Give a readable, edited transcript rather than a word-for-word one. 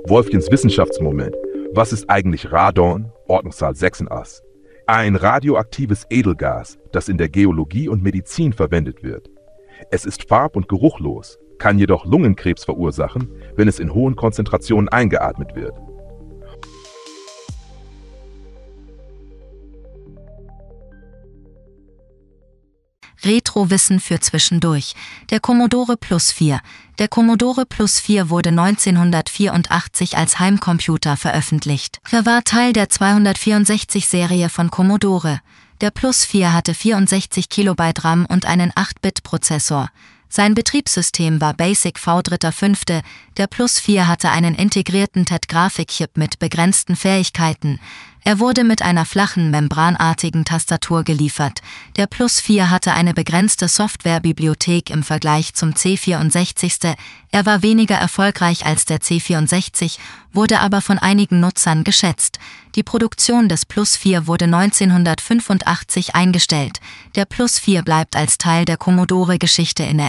Wolfgens Wissenschaftsmoment. Was ist eigentlich Radon? Ordnungszahl 86. Ein radioaktives Edelgas, das in der Geologie und Medizin verwendet wird. Es ist farb- und geruchlos, kann jedoch Lungenkrebs verursachen, wenn es in hohen Konzentrationen eingeatmet wird. Retrowissen für zwischendurch. Der Commodore Plus 4. Der Commodore Plus 4 wurde 1984 als Heimcomputer veröffentlicht. Er war Teil der 264-Serie von Commodore. Der Plus 4 hatte 64 KB RAM und einen 8-Bit-Prozessor. Sein Betriebssystem war BASIC V3.5. Der Plus 4 hatte einen integrierten TED-Grafikchip mit begrenzten Fähigkeiten. Er wurde mit einer flachen, membranartigen Tastatur geliefert. Der Plus 4 hatte eine begrenzte Softwarebibliothek im Vergleich zum C64. Er war weniger erfolgreich als der C64, wurde aber von einigen Nutzern geschätzt. Die Produktion des Plus 4 wurde 1985 eingestellt. Der Plus 4 bleibt als Teil der Commodore-Geschichte in Erinnerung.